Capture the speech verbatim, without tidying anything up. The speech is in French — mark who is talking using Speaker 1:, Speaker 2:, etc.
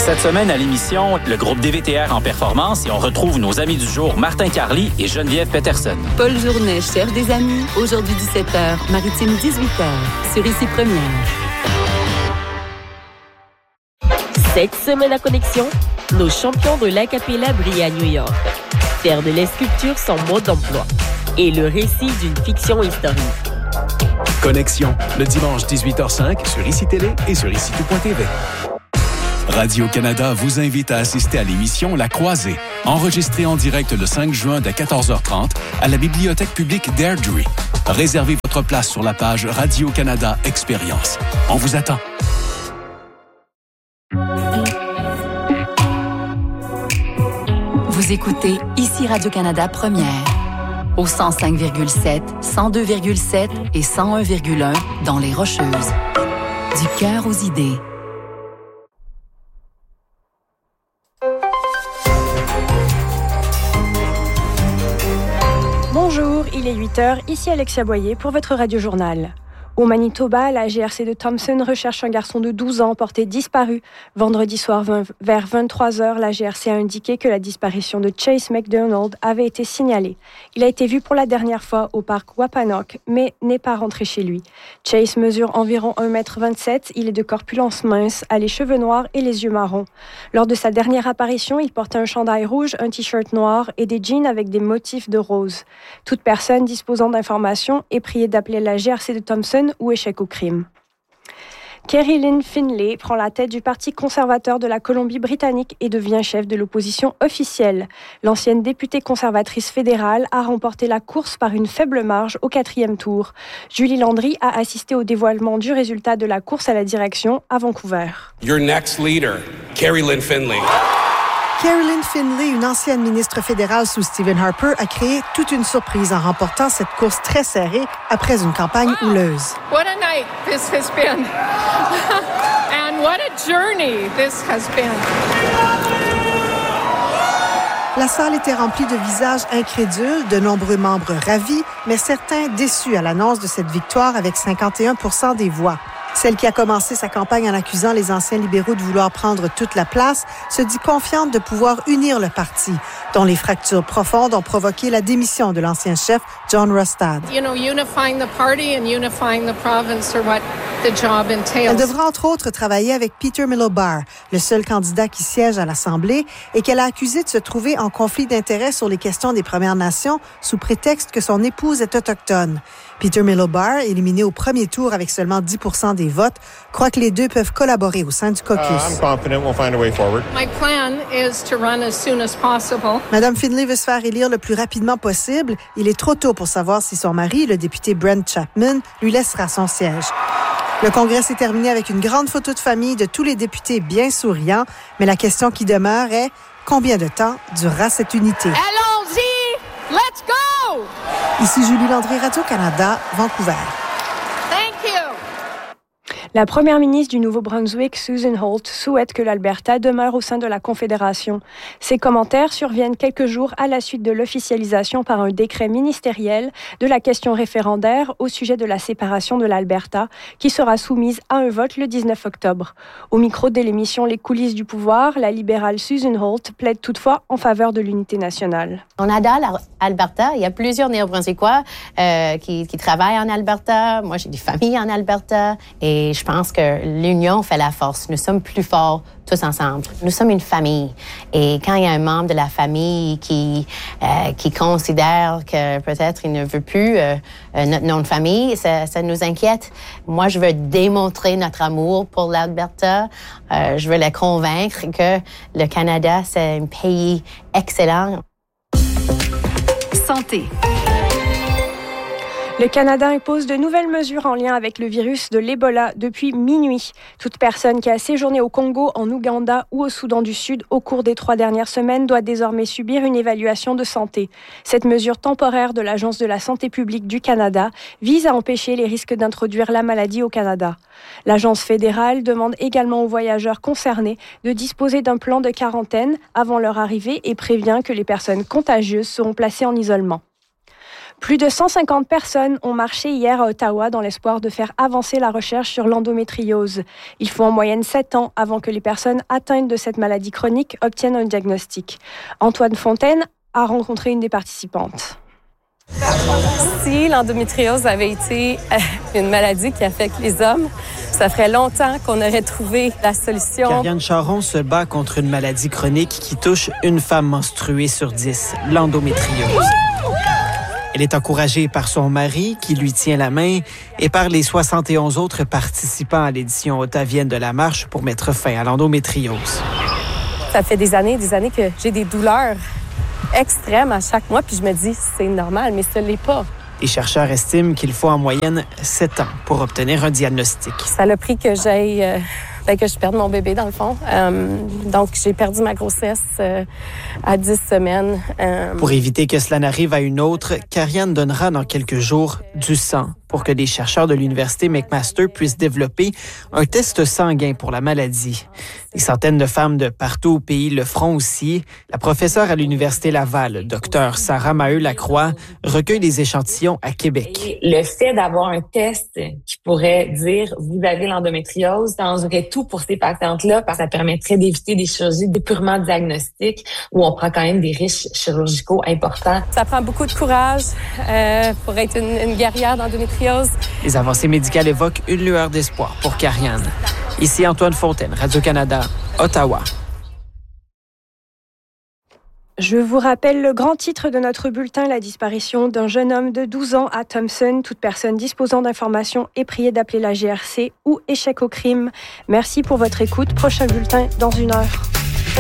Speaker 1: Cette semaine à l'émission, le groupe D V T R en performance et on retrouve nos amis du jour Martin Carly et Geneviève Peterson.
Speaker 2: Paul Journet cherche des amis. Aujourd'hui dix-sept heures, Maritime dix-huit heures, sur Ici Première.
Speaker 3: Cette semaine à Connexion, nos champions de l'acapella brillent à New York. Faire de la sculpture son mode d'emploi et le récit d'une fiction historique.
Speaker 4: Connexion, le dimanche dix-huit heures cinq sur Ici Télé et sur ici tout point t v. Radio-Canada vous invite à assister à l'émission La Croisée, enregistrée en direct le cinq juin dès quatorze heures trente à la Bibliothèque publique d'Airdrie. Réservez votre place sur la page Radio-Canada Expérience. On vous attend.
Speaker 2: Vous écoutez Ici Radio-Canada Première, au cent cinq virgule sept, cent deux virgule sept et cent un virgule un dans les Rocheuses. Du cœur aux idées.
Speaker 5: Bonjour, il est huit heures, ici Alexia Boyer pour votre radio-journal. Au Manitoba, la G R C de Thompson recherche un garçon de douze ans porté disparu. Vendredi soir, vers vingt-trois heures, la G R C a indiqué que la disparition de Chase McDonald avait été signalée. Il a été vu pour la dernière fois au parc Wapanok, mais n'est pas rentré chez lui. Chase mesure environ un mètre vingt-sept, il est de corpulence mince, a les cheveux noirs et les yeux marrons. Lors de sa dernière apparition, il portait un chandail rouge, un t-shirt noir et des jeans avec des motifs de rose. Toute personne disposant d'informations est priée d'appeler la G R C de Thompson ou échec au crime. Kerry Lynn Finlay prend la tête du Parti conservateur de la Colombie-Britannique et devient chef de l'opposition officielle. L'ancienne députée conservatrice fédérale a remporté la course par une faible marge au quatrième tour. Julie Landry a assisté au dévoilement du résultat de la course à la direction à Vancouver.
Speaker 6: Your next leader, Kerry Lynn Finlay.
Speaker 7: Kerry Lynn Finlay, une ancienne ministre fédérale sous Stephen Harper, a créé toute une surprise en remportant cette course très serrée après une campagne wow. houleuse.
Speaker 8: What a night this has been. And what a journey this has been.
Speaker 7: La salle était remplie de visages incrédules, de nombreux membres ravis, mais certains déçus à l'annonce de cette victoire avec cinquante et un pour cent des voix. Celle qui a commencé sa campagne en accusant les anciens libéraux de vouloir prendre toute la place se dit confiante de pouvoir unir le parti, dont les fractures profondes ont provoqué la démission de l'ancien chef John Rustad.
Speaker 8: You know, unifying the party and unifying the province are what the job entails.
Speaker 7: Elle devra entre autres travailler avec Peter Miliband, le seul candidat qui siège à l'Assemblée, et qu'elle a accusé de se trouver en conflit d'intérêts sur les questions des Premières Nations sous prétexte que son épouse est autochtone. Peter Miliband, éliminé au premier tour avec seulement dix pour cent des votes, croit que les deux peuvent collaborer au sein du caucus.
Speaker 9: Uh, I'm confident we'll find a way forward.
Speaker 8: My plan is to run as soon as possible.
Speaker 7: Madame Finlay veut se faire élire le plus rapidement possible. Il est trop tôt pour savoir si son mari, le député Brent Chapman, lui laissera son siège. Le congrès s'est terminé avec une grande photo de famille de tous les députés bien souriants, mais la question qui demeure est combien de temps durera cette unité?
Speaker 8: Allons-y! Let's go!
Speaker 7: Ici Julie Landry, Radio-Canada, Vancouver.
Speaker 8: Thank you!
Speaker 5: La première ministre du Nouveau-Brunswick, Susan Holt, souhaite que l'Alberta demeure au sein de la Confédération. Ces commentaires surviennent quelques jours à la suite de l'officialisation par un décret ministériel de la question référendaire au sujet de la séparation de l'Alberta, qui sera soumise à un vote le dix-neuf octobre. Au micro de l'émission Les coulisses du pouvoir, la libérale Susan Holt plaide toutefois en faveur de l'unité nationale.
Speaker 10: On adore l'Alberta. Il y a plusieurs Néo-Brunswickois euh, qui, qui travaillent en Alberta. Moi, j'ai des familles en Alberta et je pense que l'union fait la force. Nous sommes plus forts tous ensemble. Nous sommes une famille. Et quand il y a un membre de la famille qui, euh, qui considère que peut-être il ne veut plus euh, notre nom de famille, ça, ça nous inquiète. Moi, je veux démontrer notre amour pour l'Alberta. Euh, je veux la convaincre que le Canada, c'est un pays excellent.
Speaker 2: Santé.
Speaker 5: Le Canada impose de nouvelles mesures en lien avec le virus de l'Ebola depuis minuit. Toute personne qui a séjourné au Congo, en Ouganda ou au Soudan du Sud au cours des trois dernières semaines doit désormais subir une évaluation de santé. Cette mesure temporaire de l'Agence de la santé publique du Canada vise à empêcher les risques d'introduire la maladie au Canada. L'Agence fédérale demande également aux voyageurs concernés de disposer d'un plan de quarantaine avant leur arrivée et prévient que les personnes contagieuses seront placées en isolement. Plus de cent cinquante personnes ont marché hier à Ottawa dans l'espoir de faire avancer la recherche sur l'endométriose. Il faut en moyenne sept ans avant que les personnes atteintes de cette maladie chronique obtiennent un diagnostic. Antoine Fontaine a rencontré une des participantes.
Speaker 11: Si l'endométriose avait été une maladie qui affecte les hommes, ça ferait longtemps qu'on aurait trouvé la solution.
Speaker 12: Karianne Charon se bat contre une maladie chronique qui touche une femme menstruée sur dix, l'endométriose. Elle est encouragée par son mari, qui lui tient la main, et par les soixante et onze autres participants à l'édition ottavienne de la marche pour mettre fin à l'endométriose.
Speaker 11: Ça fait des années et des années que j'ai des douleurs extrêmes à chaque mois, puis je me dis, c'est normal, mais ce l'est pas.
Speaker 12: Les chercheurs estiment qu'il faut en moyenne sept ans pour obtenir un diagnostic.
Speaker 11: Ça a pris que j'aille, euh, ben, que je perde mon bébé, dans le fond. Euh, donc, j'ai perdu ma grossesse euh, à dix semaines. Euh...
Speaker 12: Pour éviter que cela n'arrive à une autre, Karianne donnera dans quelques jours du sang pour que des chercheurs de l'Université McMaster puissent développer un test sanguin pour la maladie. Des centaines de femmes de partout au pays le feront aussi. La professeure à l'Université Laval, Dr Sarah Maheu-Lacroix, recueille des échantillons à Québec.
Speaker 13: Le fait d'avoir un test qui pourrait dire « vous avez l'endométriose », changerait tout pour ces patientes-là parce que ça permettrait d'éviter des chirurgies purement diagnostiques où on prend quand même des risques chirurgicaux importants.
Speaker 11: Ça prend beaucoup de courage euh, pour être une, une guerrière d'endométriose.
Speaker 12: Les avancées médicales évoquent une lueur d'espoir pour Karianne. Ici Antoine Fontaine, Radio-Canada, Ottawa.
Speaker 5: Je vous rappelle le grand titre de notre bulletin, la disparition d'un jeune homme de douze ans à Thompson. Toute personne disposant d'informations est priée d'appeler la G R C ou échec au crime. Merci pour votre écoute. Prochain bulletin dans une heure.